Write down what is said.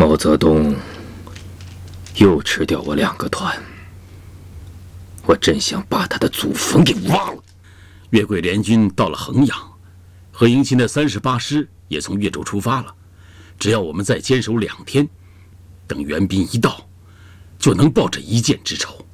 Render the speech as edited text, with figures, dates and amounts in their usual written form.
毛泽东又吃掉我2个团，我真想把他的祖坟给挖了。 粤桂联军到了衡阳，何应钦的38师也从岳州出发了。只要我们再坚守2天，等援兵一到，就能报这一箭之仇。